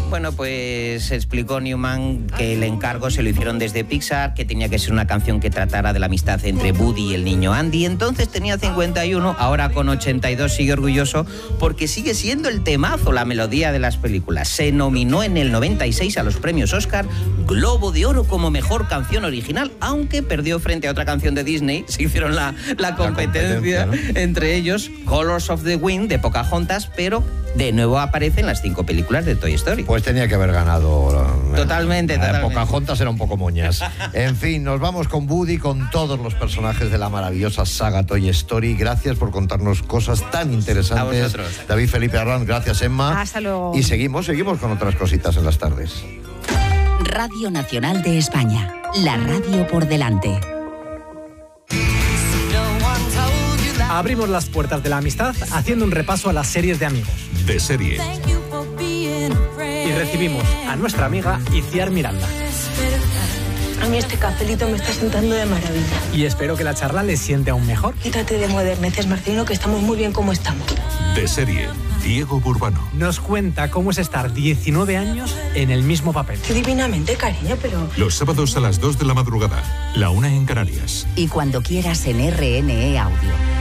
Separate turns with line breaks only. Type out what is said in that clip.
Bueno, pues explicó Newman que el encargo se lo hicieron desde Pixar, que tenía que ser una canción que tratara de la amistad entre Woody y el niño Andy. Entonces tenía 51, ahora con 82 sigue orgulloso porque sigue siendo el temazo, la melodía de las películas. Se nominó en el 96 a los premios Oscar, Globo de Oro como mejor canción original, aunque perdió frente a otra canción de Disney. Se hicieron la competencia, ¿no? Entre ellos Colors of the Wind de Pocahontas, pero de nuevo aparece en las 5 películas de Toy Story.
Pues tenía que haber ganado.
Totalmente.
Pocahontas era un poco moñas. En fin, nos vamos con Woody, con todos los personajes de la maravillosa saga Toy Story. Gracias por contarnos cosas tan interesantes.
A vosotros.
David Felipe Arranz, gracias, Emma.
Hasta luego.
Y seguimos con otras cositas en las tardes.
Radio Nacional de España, la radio por delante.
Abrimos las puertas de la amistad haciendo un repaso a las series de amigos.
De serie.
Y recibimos a nuestra amiga Itziar Miranda.
A mí este cafelito me está sentando de maravilla.
Y espero que la charla les siente aún mejor.
Quítate de moderneces, Marcelino, que estamos muy bien como estamos.
De serie. Diego Burbano.
Nos cuenta cómo es estar 19 años en el mismo papel.
Divinamente, cariño, pero...
Los sábados a las 2 de la madrugada, la 1 en Canarias.
Y cuando quieras en RNE Audio.